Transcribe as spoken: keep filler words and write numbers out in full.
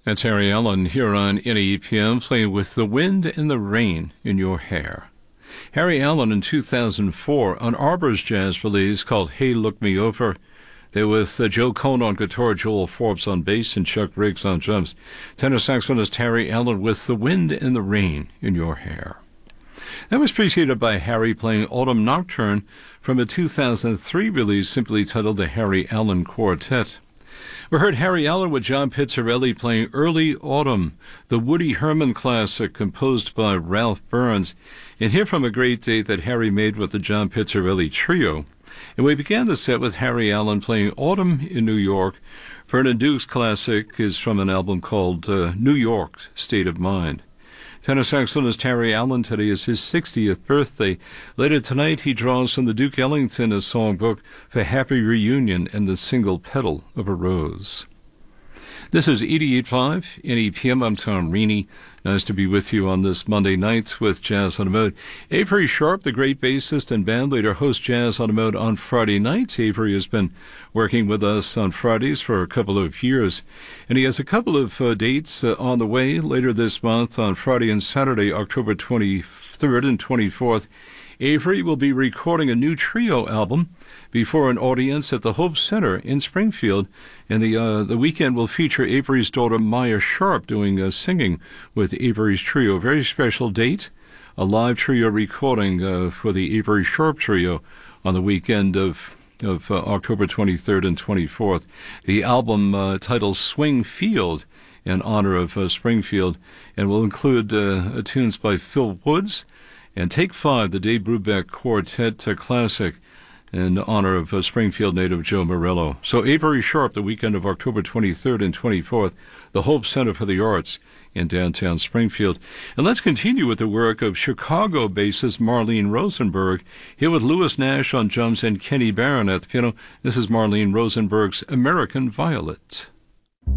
That's Harry Allen here on N E P M playing with The Wind and the Rain in Your Hair. Harry Allen in two thousand four, an Arbor's jazz release called Hey Look Me Over. There with uh, Joe Cohn on guitar, Joel Forbes on bass, and Chuck Briggs on drums. Tenor saxophonist Harry Allen with The Wind and the Rain in Your Hair. That was preceded by Harry playing Autumn Nocturne from a two thousand three release simply titled The Harry Allen Quartet. We heard Harry Allen with John Pizzarelli playing Early Autumn, the Woody Herman classic composed by Ralph Burns, and hear from a great date that Harry made with the John Pizzarelli Trio. And we began the set with Harry Allen playing Autumn in New York. Vernon Duke's classic is from an album called uh, New York, State of Mind. Tenor saxophonist Harry Allen, today is his sixtieth birthday. Later tonight, he draws from the Duke Ellington songbook for Happy Reunion and the Single Petal of a Rose. This is eighty-eight point five N E P M. I'm Tom Reaney. Nice to be with you on this Monday night with Jazz on the Mode. Avery Sharp, the great bassist and bandleader, hosts Jazz on the Mode on Friday nights. Avery has been working with us on Fridays for a couple of years, and he has a couple of uh, dates uh, on the way later this month on Friday and Saturday, October twenty-third and twenty-fourth. Avery will be recording a new trio album before an audience at the Hope Center in Springfield, and the uh, the weekend will feature Avery's daughter Maya Sharp doing uh, singing with Avery's trio. A very special date, a live trio recording uh, for the Avery Sharp trio on the weekend of of uh, October twenty-third and twenty-fourth. The album uh, titled Swing Field in honor of uh, Springfield, and will include uh, tunes by Phil Woods and Take Five, the Dave Brubeck Quartet uh, classic, in honor of uh, Springfield native Joe Morello. So Avery Sharp, the weekend of October twenty-third and twenty-fourth, the Hope Center for the Arts in downtown Springfield. And let's continue with the work of Chicago bassist Marlene Rosenberg, here with Louis Nash on drums and Kenny Barron at the piano. This is Marlene Rosenberg's American Violet.